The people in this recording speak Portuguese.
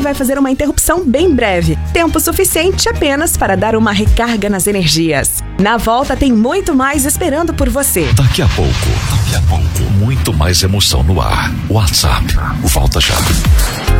vai fazer uma interrupção bem breve. Tempo suficiente apenas para dar uma recarga nas energias. Na volta tem muito mais esperando por você. Daqui a pouco, muito mais emoção no ar. WhatsApp, volta já.